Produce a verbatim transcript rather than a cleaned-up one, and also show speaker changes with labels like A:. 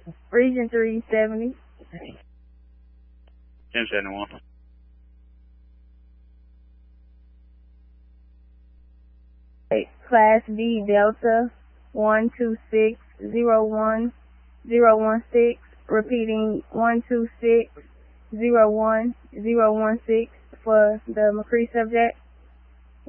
A: Region three seventy.
B: ten seventy-one.
A: Class B Delta one two six zero one zero one six. Repeating one two six zero one zero one six for the McCree subject.